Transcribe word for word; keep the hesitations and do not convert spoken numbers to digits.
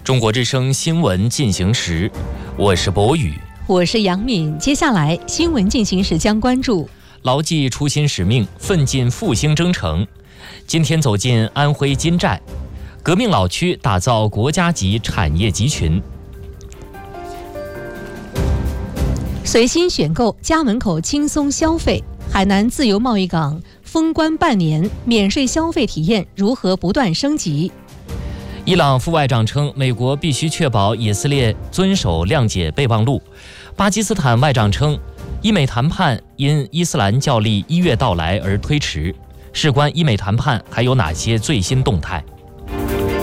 中国之声新闻进行时，我是博宇， 我是杨敏。接下来新闻进行时将关注： 牢记初心使命，奋进复兴征程。今天走进安徽金寨，革命老区打造国家级产业集群。 随心选购，家门口轻松消费。海南自由贸易港封关半年，免税消费体验如何不断升级？ 伊朗副外长称，美国必须确保以色列遵守谅解备忘录。巴基斯坦外长称，伊美谈判因伊斯兰教历一月到来而推迟。事关伊美谈判还有哪些最新动态？